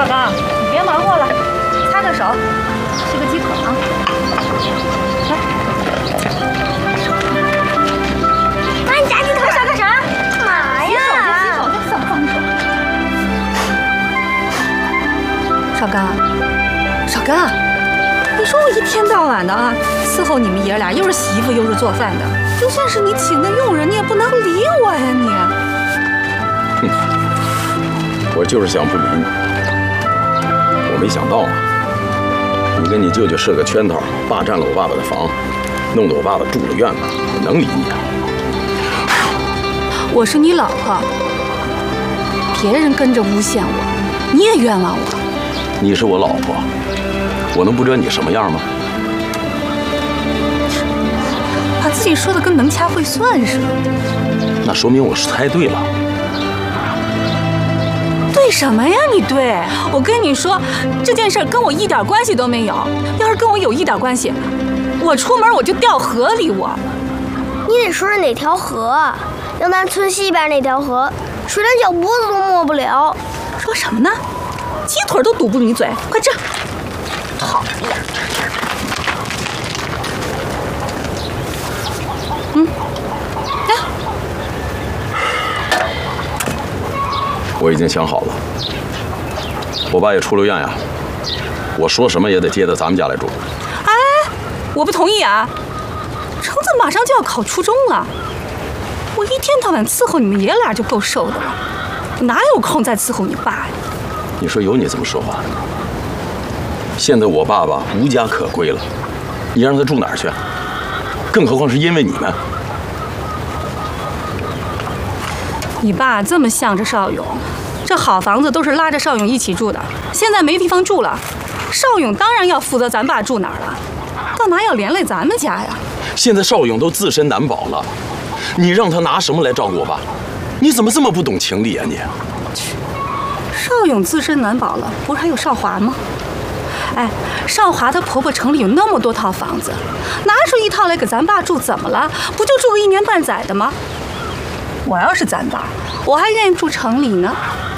少刚，你别忙活了，擦个手，吃个鸡腿啊。来， 妈，你夹鸡腿想干啥？干嘛呀？ 洗手就这么放手。少刚，少刚，你说我一天到晚的啊，伺候你们爷俩，又是洗衣服又是做饭的，就算是你请的佣人，你也不能理我呀你。 哼，我就是想不理你，我没想到啊，你跟你舅舅设个圈套，霸占了我爸爸的房，弄得我爸爸住了院子，我能理你啊？ 我是你老婆，别人跟着诬陷我，你也冤枉我。 你是我老婆，我能不知道你什么样吗？ 把自己说的跟能掐会算似的。 那说明我是猜对了。 对什么呀？你对我跟你说，这件事跟我一点关系都没有。要是跟我有一点关系，我出门我就掉河里。 你得说是哪条河啊？要咱村西边那条河，水连脚脖子都没不了。 说什么呢？鸡腿都堵不住你嘴，快吃！讨厌。来。 我已经想好了，我爸也出了院呀，我说什么也得接到咱们家来住。 哎，我不同意啊！橙子马上就要考初中了，我一天到晚伺候你们爷俩就够受的了，哪有空再伺候你爸呀？ 你说有你这么说话？现在我爸爸无家可归了，你让他住哪儿去？更何况是因为你们。 你爸这么向着邵勇，这好房子都是拉着邵勇一起住的，现在没地方住了，邵勇当然要负责咱爸住哪儿了，干嘛要连累咱们家呀？ 现在邵勇都自身难保了，你让他拿什么来照顾我爸？你怎么这么不懂情理啊你？ 邵勇自身难保了，不是还有少华吗？哎，少华她婆婆城里有那么多套房子，拿出一套来给咱爸住，怎么了？不就住个1年半载的吗？我要是咱爸，我还愿意住城里呢。